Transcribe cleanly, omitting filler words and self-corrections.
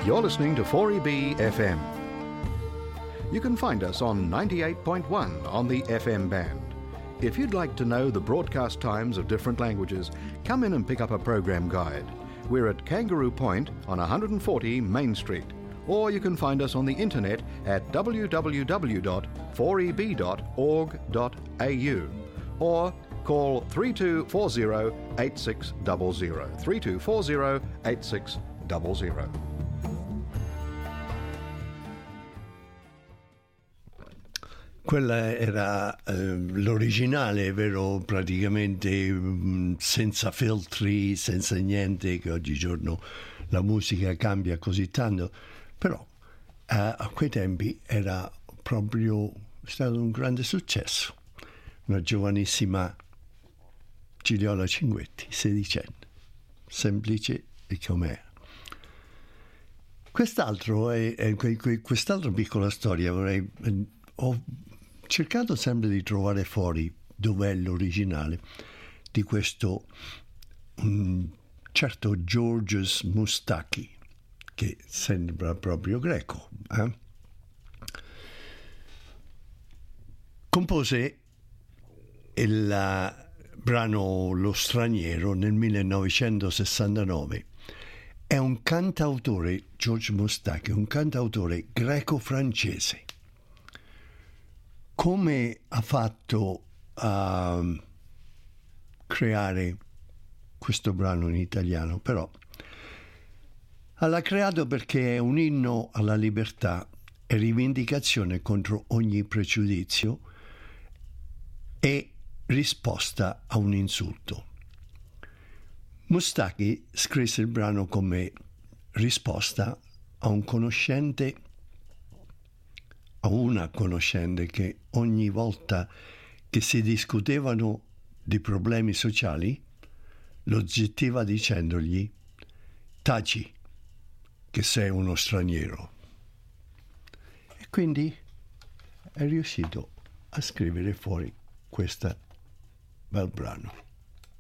You're listening to 4EB FM. You can find us on 98.1 on the FM band. If you'd like to know the broadcast times of different languages, come in and pick up a program guide. We're at Kangaroo Point on 140 Main Street. Or you can find us on the internet at www.4eb.org.au or call 3240 8600 3240 8600. Quella era l'originale, vero, praticamente senza filtri, senza niente, che oggigiorno la musica cambia così tanto, però a quei tempi era proprio stato un grande successo. Una giovanissima Gigliola Cinquetti, sedicenne, semplice e com'era. Quest'altra piccola storia ho cercato sempre di trovare fuori dov'è l'originale di questo certo Georgios Moustaki, che sembra proprio greco. Compose il brano Lo straniero nel 1969. È un cantautore, George Moustaki, un cantautore greco-francese. Come ha fatto a creare questo brano in italiano? Però l'ha creato perché è un inno alla libertà e rivendicazione contro ogni pregiudizio e risposta a un insulto. Moustaki scrisse il brano come risposta a una conoscente che ogni volta che si discutevano di problemi sociali lo oggettiva dicendogli: taci, che sei uno straniero. E quindi è riuscito a scrivere fuori questo bel brano.